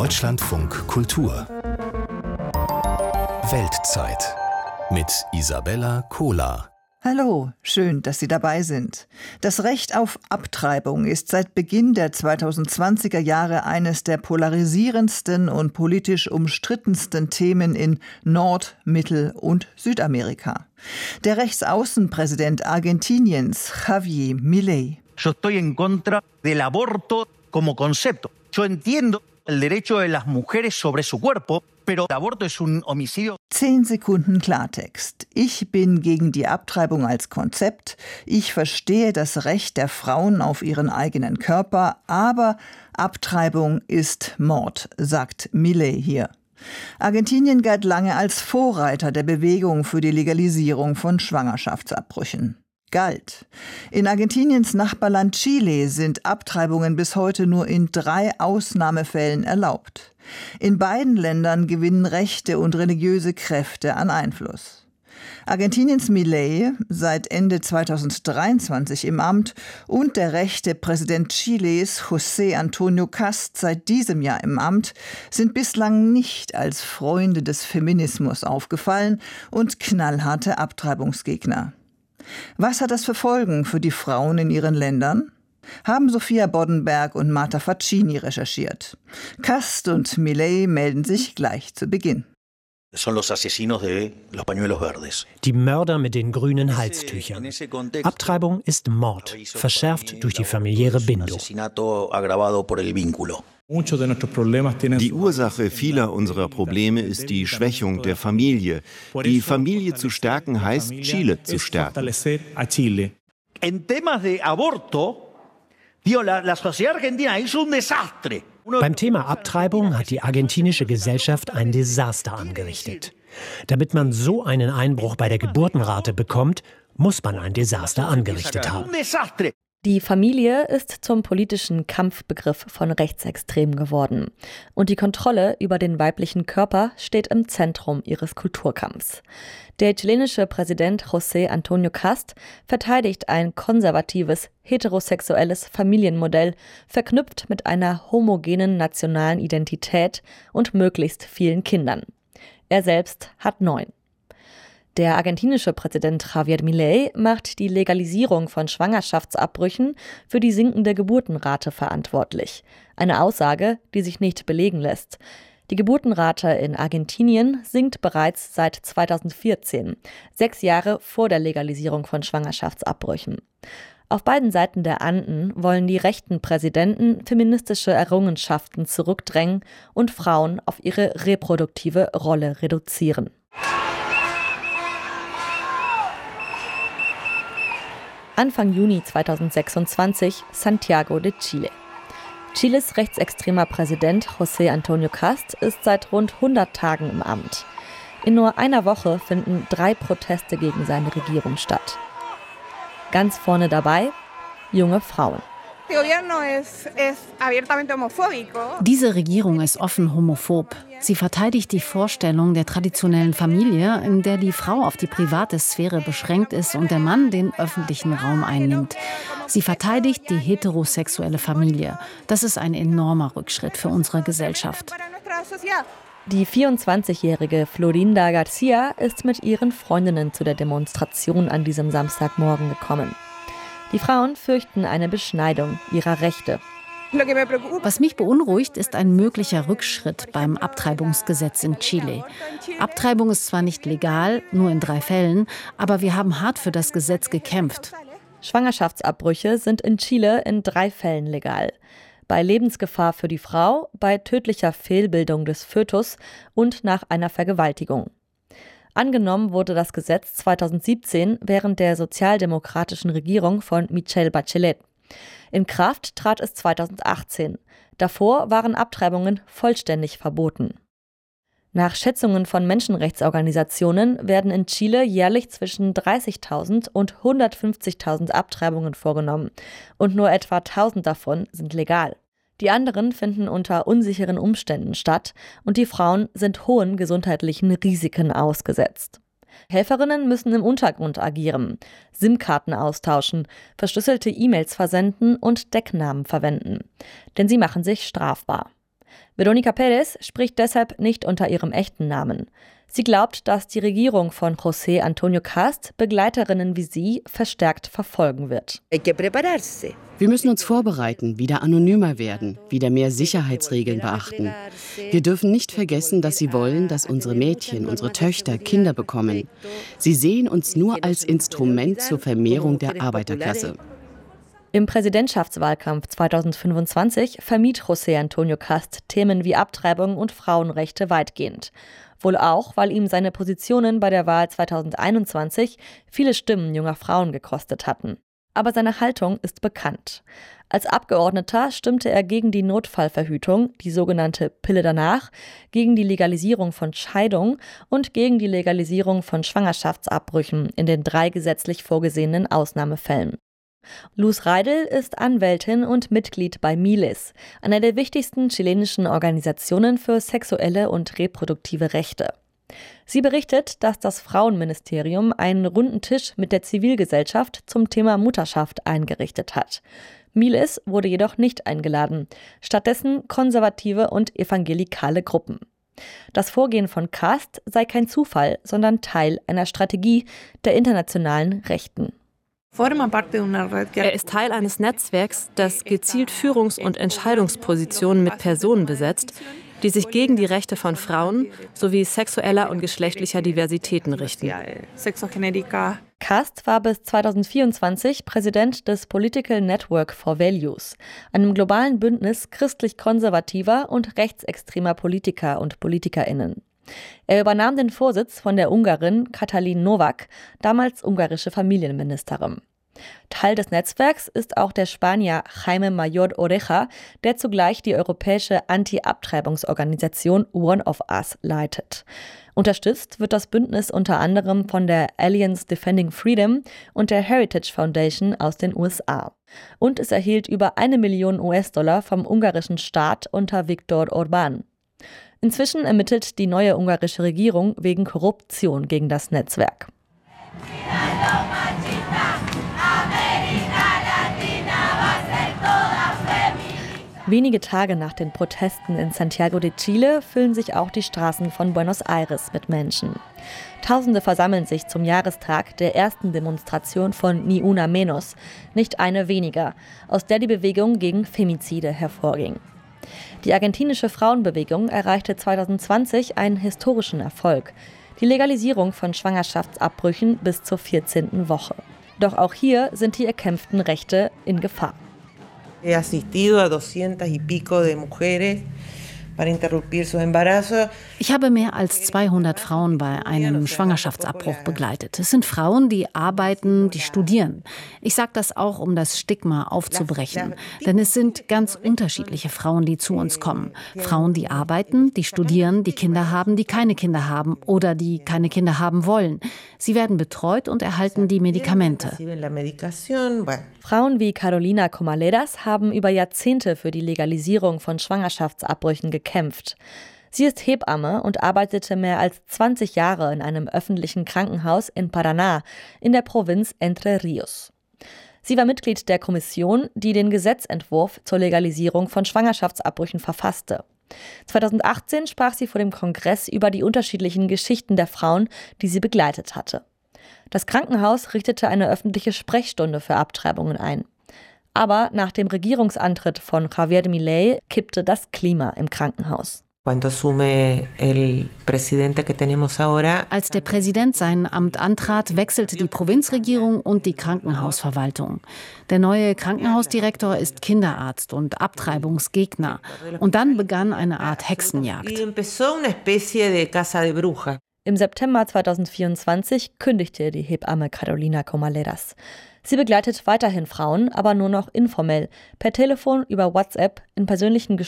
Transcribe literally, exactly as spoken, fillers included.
Deutschlandfunk Kultur Weltzeit mit Isabella Kohler. Hallo, schön, dass Sie dabei sind. Das Recht auf Abtreibung ist seit Beginn der zweitausendzwanziger Jahre eines der polarisierendsten und politisch umstrittensten Themen in Nord-, Mittel- und Südamerika. Der Rechtsaußenpräsident Argentiniens, Javier Milei. Yo estoy en contra del aborto como concepto. Yo entiendo el derecho de las mujeres sobre su cuerpo, pero el aborto es un homicidio. Zehn Sekunden Klartext. Ich bin gegen die Abtreibung als Konzept. Ich verstehe das Recht der Frauen auf ihren eigenen Körper, aber Abtreibung ist Mord, sagt Milei hier. Argentinien galt lange als Vorreiter der Bewegung für die Legalisierung von Schwangerschaftsabbrüchen. Galt. In Argentiniens Nachbarland Chile sind Abtreibungen bis heute nur in drei Ausnahmefällen erlaubt. In beiden Ländern gewinnen rechte und religiöse Kräfte an Einfluss. Argentiniens Milei, seit Ende zweitausenddreiundzwanzig im Amt, und der rechte Präsident Chiles, José Antonio Cast, seit diesem Jahr im Amt, sind bislang nicht als Freunde des Feminismus aufgefallen und knallharte Abtreibungsgegner. Was hat das für Folgen für die Frauen in ihren Ländern? Haben Sophia Boddenberg und Marta Facchini recherchiert. Cast und Milei melden sich gleich zu Beginn. Die Mörder mit den grünen Halstüchern. Abtreibung ist Mord, verschärft durch die familiäre Bindung. Die Ursache vieler unserer Probleme ist die Schwächung der Familie. Die Familie zu stärken heißt, Chile zu stärken. Beim Thema Abtreibung hat die argentinische Gesellschaft ein Desaster angerichtet. Damit man so einen Einbruch bei der Geburtenrate bekommt, muss man ein Desaster angerichtet haben. Die Familie ist zum politischen Kampfbegriff von Rechtsextremen geworden. Und die Kontrolle über den weiblichen Körper steht im Zentrum ihres Kulturkampfs. Der chilenische Präsident José Antonio Cast verteidigt ein konservatives, heterosexuelles Familienmodell, verknüpft mit einer homogenen nationalen Identität und möglichst vielen Kindern. Er selbst hat neun. Der argentinische Präsident Javier Milei macht die Legalisierung von Schwangerschaftsabbrüchen für die sinkende Geburtenrate verantwortlich. Eine Aussage, die sich nicht belegen lässt. Die Geburtenrate in Argentinien sinkt bereits seit zweitausendvierzehn, sechs Jahre vor der Legalisierung von Schwangerschaftsabbrüchen. Auf beiden Seiten der Anden wollen die rechten Präsidenten feministische Errungenschaften zurückdrängen und Frauen auf ihre reproduktive Rolle reduzieren. Anfang Juni zweitausendsechsundzwanzig, Santiago de Chile. Chiles rechtsextremer Präsident José Antonio Cast ist seit rund hundert Tagen im Amt. In nur einer Woche finden drei Proteste gegen seine Regierung statt. Ganz vorne dabei junge Frauen. Diese Regierung ist offen homophob. Sie verteidigt die Vorstellung der traditionellen Familie, in der die Frau auf die private Sphäre beschränkt ist und der Mann den öffentlichen Raum einnimmt. Sie verteidigt die heterosexuelle Familie. Das ist ein enormer Rückschritt für unsere Gesellschaft. Die vierundzwanzigjährige Florinda Garcia ist mit ihren Freundinnen zu der Demonstration an diesem Samstagmorgen gekommen. Die Frauen fürchten eine Beschneidung ihrer Rechte. Was mich beunruhigt, ist ein möglicher Rückschritt beim Abtreibungsgesetz in Chile. Abtreibung ist zwar nicht legal, nur in drei Fällen, aber wir haben hart für das Gesetz gekämpft. Schwangerschaftsabbrüche sind in Chile in drei Fällen legal. Bei Lebensgefahr für die Frau, bei tödlicher Fehlbildung des Fötus und nach einer Vergewaltigung. Angenommen wurde das Gesetz zweitausendsiebzehn während der sozialdemokratischen Regierung von Michelle Bachelet. In Kraft trat es zweitausendachtzehn. Davor waren Abtreibungen vollständig verboten. Nach Schätzungen von Menschenrechtsorganisationen werden in Chile jährlich zwischen dreißigtausend und hundertfünfzigtausend Abtreibungen vorgenommen und nur etwa tausend davon sind legal. Die anderen finden unter unsicheren Umständen statt und die Frauen sind hohen gesundheitlichen Risiken ausgesetzt. Helferinnen müssen im Untergrund agieren, SIM-Karten austauschen, verschlüsselte E-Mails versenden und Decknamen verwenden. Denn sie machen sich strafbar. Veronica Pérez spricht deshalb nicht unter ihrem echten Namen. Sie glaubt, dass die Regierung von José Antonio Cast Begleiterinnen wie sie verstärkt verfolgen wird. Wir müssen uns vorbereiten, wieder anonymer werden, wieder mehr Sicherheitsregeln beachten. Wir dürfen nicht vergessen, dass sie wollen, dass unsere Mädchen, unsere Töchter Kinder bekommen. Sie sehen uns nur als Instrument zur Vermehrung der Arbeiterklasse. Im Präsidentschaftswahlkampf zweitausendfünfundzwanzig vermied José Antonio Cast Themen wie Abtreibung und Frauenrechte weitgehend. Wohl auch, weil ihm seine Positionen bei der Wahl zweitausendeinundzwanzig viele Stimmen junger Frauen gekostet hatten. Aber seine Haltung ist bekannt. Als Abgeordneter stimmte er gegen die Notfallverhütung, die sogenannte Pille danach, gegen die Legalisierung von Scheidung und gegen die Legalisierung von Schwangerschaftsabbrüchen in den drei gesetzlich vorgesehenen Ausnahmefällen. Luz Reidel ist Anwältin und Mitglied bei Miles, einer der wichtigsten chilenischen Organisationen für sexuelle und reproduktive Rechte. Sie berichtet, dass das Frauenministerium einen runden Tisch mit der Zivilgesellschaft zum Thema Mutterschaft eingerichtet hat. Miles wurde jedoch nicht eingeladen, stattdessen konservative und evangelikale Gruppen. Das Vorgehen von Cast sei kein Zufall, sondern Teil einer Strategie der internationalen Rechten. Er ist Teil eines Netzwerks, das gezielt Führungs- und Entscheidungspositionen mit Personen besetzt, die sich gegen die Rechte von Frauen sowie sexueller und geschlechtlicher Diversitäten richten. Cast war bis zweitausendvierundzwanzig Präsident des Political Network for Values, einem globalen Bündnis christlich-konservativer und rechtsextremer Politiker und PolitikerInnen. Er übernahm den Vorsitz von der Ungarin Katalin Novák, damals ungarische Familienministerin. Teil des Netzwerks ist auch der Spanier Jaime Mayor Oreja, der zugleich die europäische Anti-Abtreibungsorganisation One of Us leitet. Unterstützt wird das Bündnis unter anderem von der Alliance Defending Freedom und der Heritage Foundation aus den U S A. Und es erhielt über eine Million U S-Dollar vom ungarischen Staat unter Viktor Orbán. Inzwischen ermittelt die neue ungarische Regierung wegen Korruption gegen das Netzwerk. Wenige Tage nach den Protesten in Santiago de Chile füllen sich auch die Straßen von Buenos Aires mit Menschen. Tausende versammeln sich zum Jahrestag der ersten Demonstration von Ni Una Menos, nicht eine weniger, aus der die Bewegung gegen Femizide hervorging. Die argentinische Frauenbewegung erreichte zweitausendzwanzig einen historischen Erfolg: die Legalisierung von Schwangerschaftsabbrüchen bis zur vierzehnten Woche. Doch auch hier sind die erkämpften Rechte in Gefahr. He asistido a doscientas y pico de mujeres para interrumpir sus embarazos. Ich habe mehr als zweihundert Frauen bei einem Schwangerschaftsabbruch begleitet. Es sind Frauen, die arbeiten, die studieren. Ich sage das auch, um das Stigma aufzubrechen. Denn es sind ganz unterschiedliche Frauen, die zu uns kommen. Frauen, die arbeiten, die studieren, die Kinder haben, die keine Kinder haben oder die keine Kinder haben wollen. Sie werden betreut und erhalten die Medikamente. Frauen wie Carolina Comaleras haben über Jahrzehnte für die Legalisierung von Schwangerschaftsabbrüchen gekämpft. Sie ist Hebamme und arbeitete mehr als zwanzig Jahre in einem öffentlichen Krankenhaus in Paraná in der Provinz Entre Ríos. Sie war Mitglied der Kommission, die den Gesetzentwurf zur Legalisierung von Schwangerschaftsabbrüchen verfasste. zweitausendachtzehn sprach sie vor dem Kongress über die unterschiedlichen Geschichten der Frauen, die sie begleitet hatte. Das Krankenhaus richtete eine öffentliche Sprechstunde für Abtreibungen ein. Aber nach dem Regierungsantritt von Javier Milei kippte das Klima im Krankenhaus. Als der Präsident sein Amt antrat, wechselte die Provinzregierung und die Krankenhausverwaltung. Der neue Krankenhausdirektor ist Kinderarzt und Abtreibungsgegner. Und dann begann eine Art Hexenjagd. Im September zweitausendvierundzwanzig kündigte die Hebamme Carolina Comaleras. Sie begleitet weiterhin Frauen, aber nur noch informell, per Telefon, über WhatsApp, in persönlichen Gesprächen